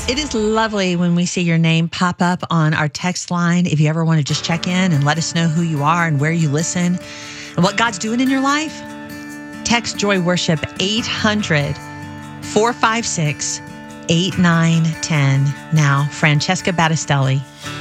It is lovely when we see your name pop up on our text line. If you ever want to just check in and let us know who you are and where you listen and what God's doing in your life, text Joy Worship 800-456-8910. Now, Francesca Battistelli.